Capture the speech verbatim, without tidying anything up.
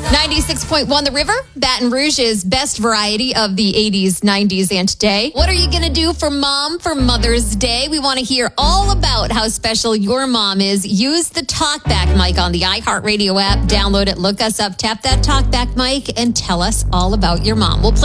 ninety-six point one The River, Baton Rouge's best variety of the eighties, nineties, and today. What are you going to do for mom for Mother's Day? We want to hear all about how special your mom is. Use the TalkBack mic on the iHeartRadio app. Download it, look us up, tap that TalkBack mic, and tell us all about your mom. We'll play